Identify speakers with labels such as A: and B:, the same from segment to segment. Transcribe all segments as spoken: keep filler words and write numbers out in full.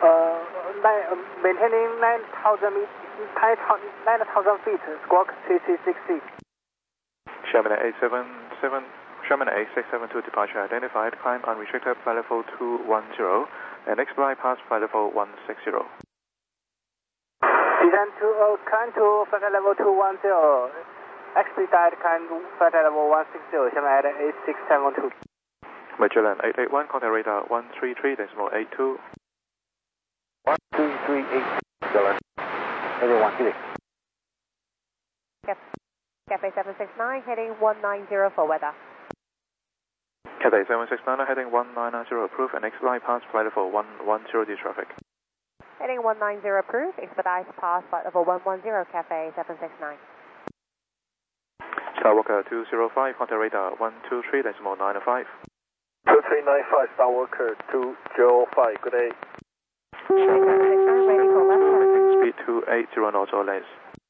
A: Uh, nine, uh, maintaining nine thousand nine thousand feet, squawk C C six C.
B: Sherman eight seven seven, Sherman eight six seven two departure identified, climb unrestricted flight level two one zero, and next flight past flight level one six zero.
A: Descend to, uh, climb to flight level two one zero, expedite climb to flight level one six zero, Sherman eight six seven two.
B: Magellan eight eight one, contact radar one three three decimal eight two.
C: one two three eight, Magellan. Everyone, hit it.
D: Cathay seven six nine, heading one nine zero for weather.
B: Cathay seven six nine, heading one nine zero approved, and next flight past flight level one one zero D traffic.
D: Heading one nine zero approved, expedite past flight level one one zero, Cathay seven six nine.
B: Skywalker two zero five, contact radar one two three decimal nine five.
C: two three nine five, Skywalker two zero five, good day.
D: seven six nine, ready for left.
B: Speed two eight zero knots or less.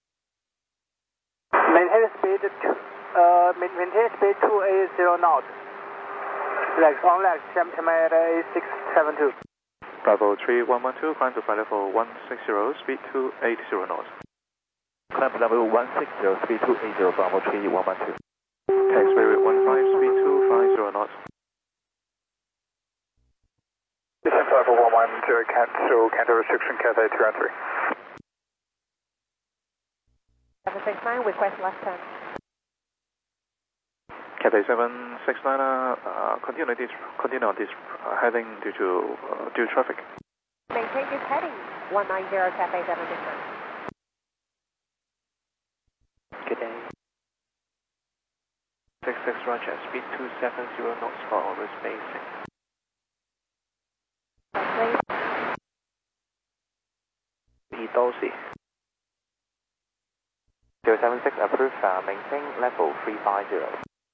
A: Maintain speed, two, uh, maintain speed two eight zero knots. Legs on legs, Sherman eight six seven two.
B: Bravo three one one two, climb to flight level one six zero, speed two eight zero knots.
C: Climb level one six zero, speed two eight zero, Bravo three one one two.
B: Taxiway one five, speed two five zero knots.
C: Descent level one one zero, cancel, cancel restriction, Cathay two and three.
D: seven six nine, request left turn.
B: Cathay seven six nine, uh, continue this, continue on this uh, heading due to uh, due traffic.
D: Maintain this heading, one nine zero, Cathay seven six nine.
B: Good day. six six Roger, speed two seven zero knots for over spacing.
D: Please.
B: Dorsey.
E: zero seven six approved, uh, maintain level three five zero.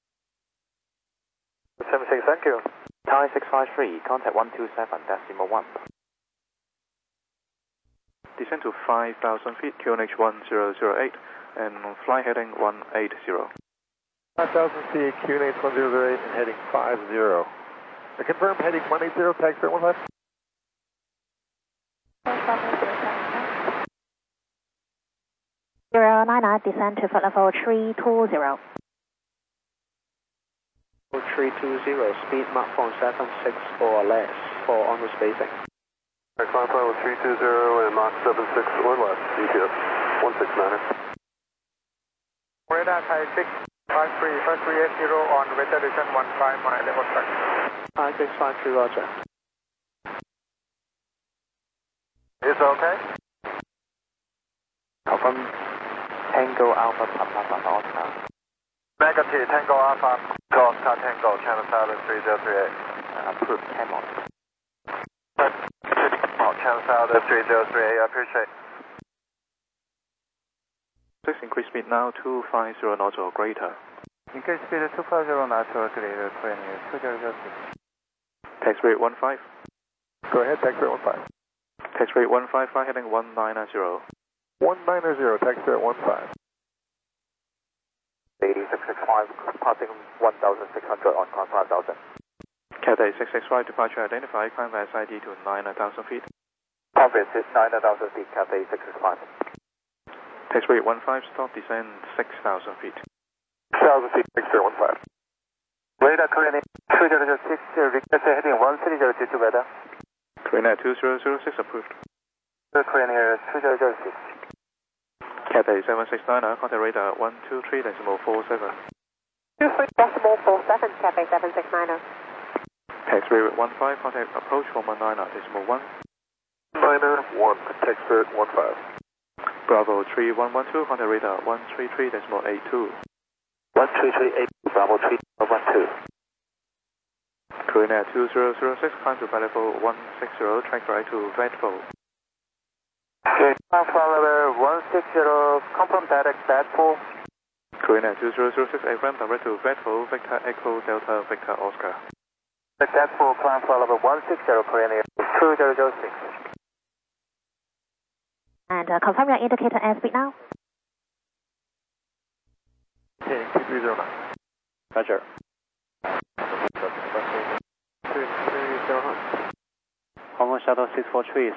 C: seven six, thank you.
E: Thai six five three, contact one two seven decimal one.
B: Descend to five thousand feet, Q N H one zero zero eight, and fly heading one eight zero.
C: five thousand feet, Q N H one zero zero eight, and heading five zero. I confirm heading one eight zero, taxi one five.
D: zero nine nine, descend to flight level three two zero.
A: three two zero, speed Mach phone seven six or less for onward spacing.
C: Climb level three two zero and Mach seven six or less, D T S one six nine.
A: Radar Thai six five three, first three eight zero on weather direction one five mile level track. Thai six five three, Roger.
C: Is it okay?
E: Confirm Tango Alpha Papa Papa Oscar.
C: Negative, Tango Alpha, Oscar Tango, channel Southern three zero three eight.
E: Uh, approved, Camel.
C: Channel Southern three zero three eight, I appreciate it.
B: Please increase speed now two five zero knots or greater.
A: Increase speed two five zero knots or greater, two zero six.
B: Taxiway one five.
C: Go ahead, taxi one five.
B: Taxiway one five, fly heading one nine zero.
C: one nine zero, taxi one five.
E: eighty six six five, passing one thousand six hundred on climb five thousand.
B: Cathay six six five, departure identified, climb S I D to nine thousand feet.
E: Conference is nine thousand feet, Cathay six six five.
B: Taxiway one five, stop descend six thousand feet.
C: six thousand feet, taxi one five.
E: Radar Korean two zero zero six, request heading one three zero two to weather.
B: Korean two zero zero six approved.
E: Korean Air two zero zero six.
B: Cathay seven six nine, contact radar one two three decimal four seven.
D: two three decimal four seven, Cathay seven six nine.
B: Taxiway one five, contact approach one one nine decimal one.
C: Niner one, taxi one five.
B: Bravo three one one two, contact radar one three three decimal eight two.
E: one three three eight, Bravo three one two.
B: Korean Air two zero zero six, climb to flight level one six zero, track right to Vedvo.
E: Okay, climb flight level one six zero, confirm direct Vedvo.
B: Korean Air two zero zero six, airframe direct to Vedvo, Victor Echo Delta Victor Oscar.
E: Vedvo, climb flight level one six zero, Korean Air two zero zero six.
D: And uh, confirm your indicator airspeed now.
C: Okay, two three zero nine.
E: Roger.
A: three three zero.
E: Homeland Shuttle six four three,